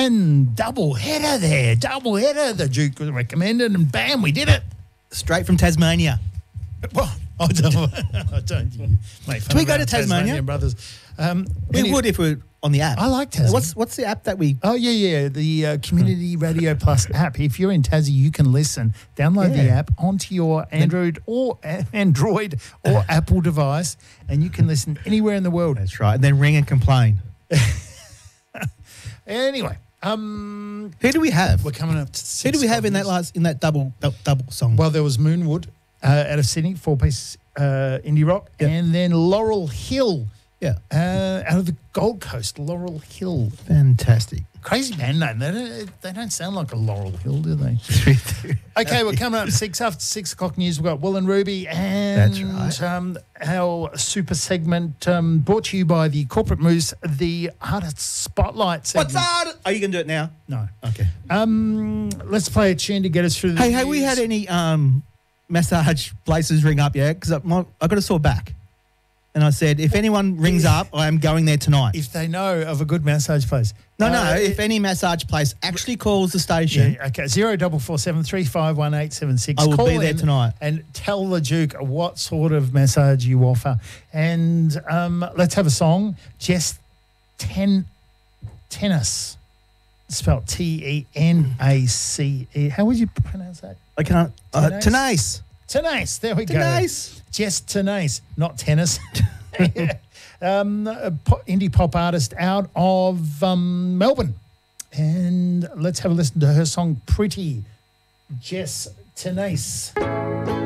And double header there. Double header. The Duke recommended and bam, we did it. Straight from Tasmania. Well, I don't make fun Do we of go our to Tasmania? brothers. We would if we're on the app. I like Tasmania. What's the app that we... Oh, yeah. The Community Radio Plus app. If you're in Tassie, you can listen. Download the app onto your Android or Apple device, and you can listen anywhere in the world. That's right. And then ring and complain. Anyway, Who do we have? we're coming up to 6 Who do we have in o'clock. that double song? Well, there was Moonwood out of Sydney, 4-piece indie rock, Yep. and then Laurel Hill Yeah. out of the Gold Coast, Laurel Hill. Fantastic. Crazy band name. They don't sound like a Laurel Hill, do they? Okay, we're coming up 6 after 6 o'clock news. We've got Will and Ruby and That's right. Our super segment brought to you by the Corporate Moose, the Artist Spotlight segment. What's that? Are you going to do it now? No. Okay. Let's play a tune to get us through the Hey, have we had any massage places ring up yet? Because I got a sore back. And I said, if anyone rings up, I am going there tonight. If they know of a good massage place. No, if any massage place actually calls the station, Yeah, okay. 0447 351 876. I will Call be there in tonight. and tell the Duke what sort of massage you offer. And let's have a song. Jess Tennis. Spelled Tenace. How would you pronounce that? I can't. Tenace. Tenace. Tenace. There we Tenace. go. Jess Tenace, not tennis. Indie pop artist out of Melbourne. And let's have a listen to her song Pretty. Jess Tenace.